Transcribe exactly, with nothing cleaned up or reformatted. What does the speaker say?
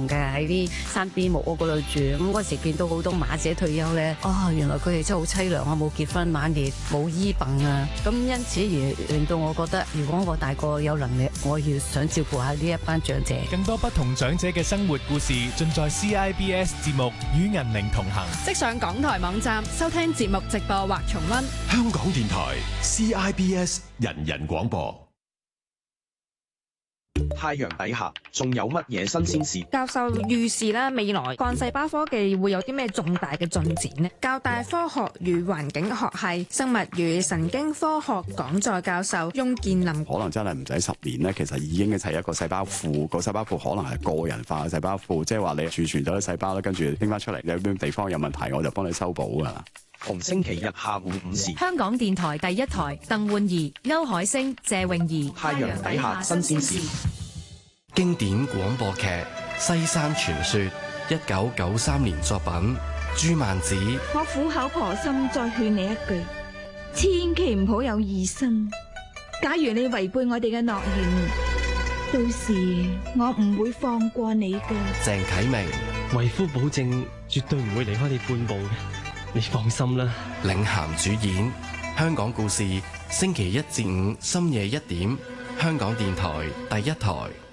嘅，喺啲山邊木屋嗰度住。咁嗰時見到好多馬姐退休咧，啊、哦，原來佢哋真係好凄涼啊，冇結婚，晚年冇醫病啊。咁因此而令到我覺得，如果我大個有能力，我要想照顧下呢一班長者。 更多不同長者嘅生活故事，盡在 C I B S 節目與銀齡同行。 即上港台網站收聽節目直播或重溫。 香港電台 C I B S 人人廣播。 太陽底下仲有乜嘢新鮮事？ 教授預示啦，未來幹細胞科技會有啲咩重大嘅進展呢？教大科學與環境學系生物與神經科學講座教授翁建林， 可能真係唔使十年咧，其實已經係一個細胞庫，個細胞庫可能係個人化嘅細胞庫，即係話你儲存咗啲細胞咧，跟住拎翻出嚟，有啲地方有問題，我就幫你修補噶啦。 逢星期日下午五時， 香港電台第一台，鄧煥儀、歐海星、謝泳儀， 太陽底下新鮮事。 經典廣播劇《西山傳說》，一九九三年作品，朱曼子。 我苦口婆心再勸你一句，千祈唔好有異心。假如你違背我哋嘅諾言，到時我唔會放過你嘅。 鄭啟明， 為夫保證絕對唔會離開你半步嘅，你放心啦。 領銜主演，香港故事，星期一至五深夜一點，香港電台第一台。